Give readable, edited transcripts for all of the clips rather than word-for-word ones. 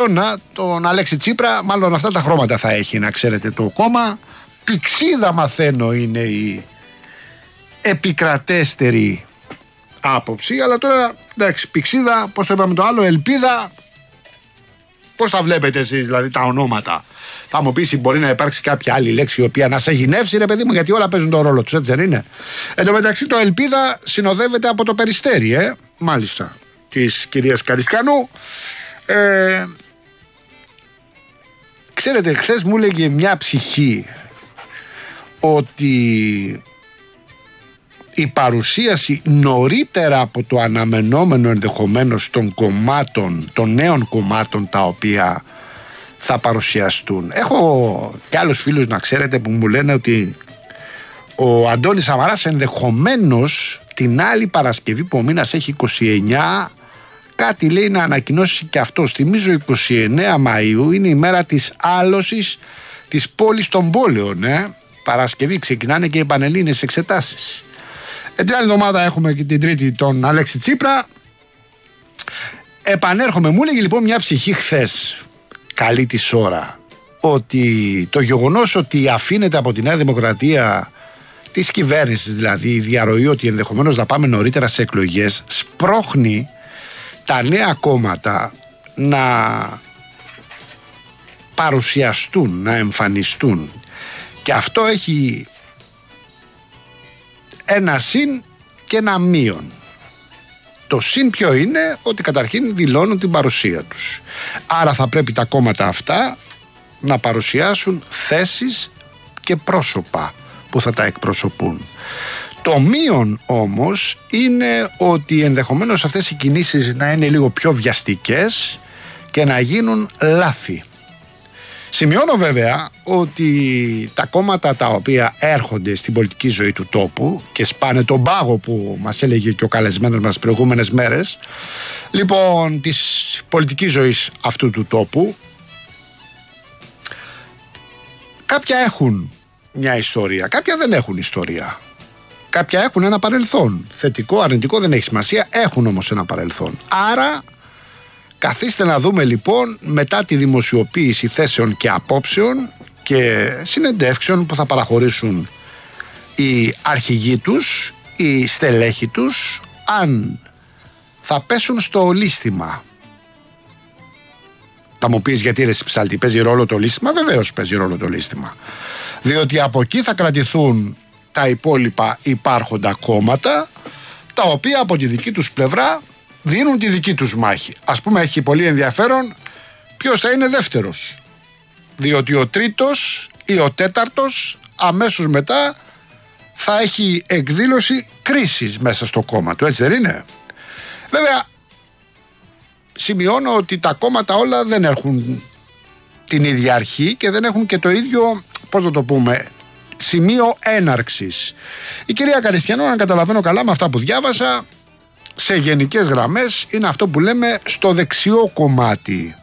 Άδωνα, τον Αλέξη Τσίπρα, μάλλον αυτά τα χρώματα θα έχει, να ξέρετε, το κόμμα. Πηξίδα, μαθαίνω, είναι η επικρατέστερη άποψη, αλλά τώρα, εντάξει, πηξίδα, πώς το είπαμε το άλλο, ελπίδα, πώς τα βλέπετε εσείς, δηλαδή τα ονόματα? Θα μου πεις, μπορεί να υπάρξει κάποια άλλη λέξη η οποία να σε γυνεύσει, ρε παιδί μου, γιατί όλα παίζουν τον ρόλο τους, έτσι δεν είναι? Εν τω μεταξύ, το ελπίδα συνοδεύεται από το Περιστέρι, μάλιστα, της κυρίας Καριστιανού. Ξέρετε, χθες μου έλεγε μια ψυχή ότι η παρουσίαση νωρίτερα από το αναμενόμενο ενδεχομένως των κομμάτων, των νέων κομμάτων τα οποία θα παρουσιαστούν. Έχω και άλλους φίλους, να ξέρετε, που μου λένε ότι ο Αντώνης Σαμαράς ενδεχομένως την άλλη Παρασκευή που ο μήνας έχει 29, κάτι λέει να ανακοινώσει και αυτός. Θυμίζω 29 Μαΐου είναι η μέρα της άλωσης της πόλης των πόλεων. Παρασκευή ξεκινάνε και οι πανελλήνιες εξετάσεις. Την άλλη εβδομάδα έχουμε και την Τρίτη τον Αλέξη Τσίπρα. Επανέρχομαι, μου έλεγε λοιπόν μια ψυχή χθες, καλή της ώρα, ότι το γεγονός ότι αφήνεται από τη Νέα Δημοκρατία της κυβέρνησης, δηλαδή η διαρροή ότι ενδεχομένως να πάμε νωρίτερα σε εκλογές, σπρώχνει τα νέα κόμματα να παρουσιαστούν, να εμφανιστούν. Και αυτό έχει ένα συν και ένα μείον. Το συν ποιο είναι? Ότι καταρχήν δηλώνουν την παρουσία τους. Άρα θα πρέπει τα κόμματα αυτά να παρουσιάσουν θέσεις και πρόσωπα που θα τα εκπροσωπούν. Το μείον όμως είναι ότι ενδεχομένως αυτές οι κινήσεις να είναι λίγο πιο βιαστικές και να γίνουν λάθη. Σημειώνω βέβαια ότι τα κόμματα τα οποία έρχονται στην πολιτική ζωή του τόπου και σπάνε τον πάγο που μας έλεγε και ο καλεσμένος μας προηγούμενες μέρες, λοιπόν, της πολιτικής ζωής αυτού του τόπου, κάποια έχουν μια ιστορία, κάποια δεν έχουν ιστορία. Κάποια έχουν ένα παρελθόν. Θετικό, αρνητικό, δεν έχει σημασία. Έχουν όμως ένα παρελθόν. Άρα, καθίστε να δούμε λοιπόν μετά τη δημοσιοποίηση θέσεων και απόψεων και συνεντεύξεων που θα παραχωρήσουν οι αρχηγοί τους, οι στελέχοι τους, αν θα πέσουν στο ολίσθημα. Θα μου πεις, γιατί ρε Ψάλτη, παίζει ρόλο το ολίσθημα? Βεβαίως παίζει ρόλο το ολίσθημα. Διότι από εκεί θα κρατηθούν τα υπόλοιπα υπάρχοντα κόμματα, τα οποία από τη δική τους πλευρά δίνουν τη δική τους μάχη. Ας πούμε, έχει πολύ ενδιαφέρον ποιος θα είναι δεύτερος, διότι ο τρίτος ή ο τέταρτος αμέσως μετά θα έχει εκδήλωση κρίσης μέσα στο κόμμα του, έτσι δεν είναι? Βέβαια, σημειώνω ότι τα κόμματα όλα δεν έχουν την ίδια αρχή και δεν έχουν και το ίδιο, πώς να το πούμε, σημείο έναρξης. Η κυρία Καριστιανού, αν καταλαβαίνω καλά με αυτά που διάβασα, σε γενικές γραμμές είναι αυτό που λέμε στο δεξιό κομμάτι.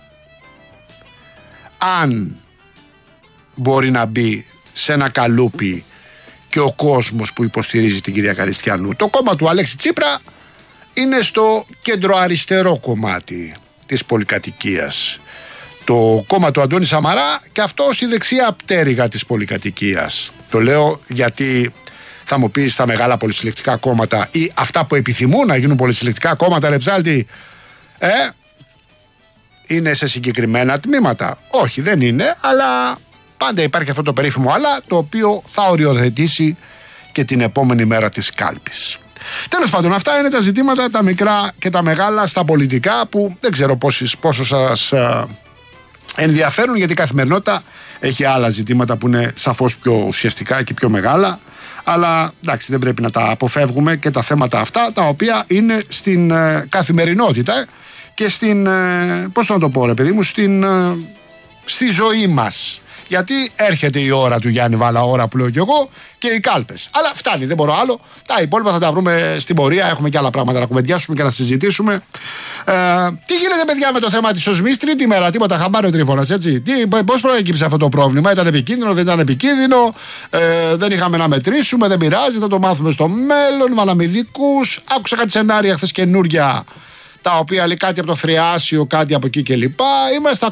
Αν μπορεί να μπει σε ένα καλούπι και ο κόσμος που υποστηρίζει την κυρία Καριστιανού. Το κόμμα του Αλέξη Τσίπρα είναι στο κεντροαριστερό κομμάτι της πολυκατοικίας. Το κόμμα του Αντώνη Σαμαρά και αυτό στη δεξιά πτέρυγα της πολυκατοικίας. Το λέω γιατί θα μου πεις, τα μεγάλα πολυσυλλεκτικά κόμματα ή αυτά που επιθυμούν να γίνουν πολυσυλλεκτικά κόμματα, ρε Ψάλτη, είναι σε συγκεκριμένα τμήματα? Όχι, δεν είναι, αλλά πάντα υπάρχει αυτό το περίφημο αλλά, το οποίο θα οριοθετήσει και την επόμενη μέρα της κάλπης. Τέλος πάντων, αυτά είναι τα ζητήματα, τα μικρά και τα μεγάλα στα πολιτικά, που δεν ξέρω πόσο σας ενδιαφέρουν, γιατί η καθημερινότητα έχει άλλα ζητήματα που είναι σαφώς πιο ουσιαστικά και πιο μεγάλα. Αλλά εντάξει, δεν πρέπει να τα αποφεύγουμε και τα θέματα αυτά, τα οποία είναι στην καθημερινότητα και στην, πώς να το πω ρε παιδί μου, στη ζωή μας. Γιατί έρχεται η ώρα του Γιάννη Βάλα, ώρα που λέω κι εγώ, και οι κάλπες. Αλλά φτάνει, δεν μπορώ άλλο. Τα υπόλοιπα θα τα βρούμε στην πορεία. Έχουμε και άλλα πράγματα να κουβεντιάσουμε και να συζητήσουμε. Τι γίνεται, παιδιά, με το θέμα της οσμής? Τρίτη μέρα, τίποτα, χαμπάρε ο Τρίφωνας, έτσι. Πώς προέκυψε αυτό το πρόβλημα? Ήταν επικίνδυνο, δεν ήταν επικίνδυνο? Δεν είχαμε να μετρήσουμε, δεν πειράζει, θα το μάθουμε στο μέλλον. Βάλαμε ειδικούς. Άκουσα κάτι σενάρια χθες καινούρια, τα οποία λέει κάτι από το Θριάσιο, κάτι από εκεί κλπ. Είμαστε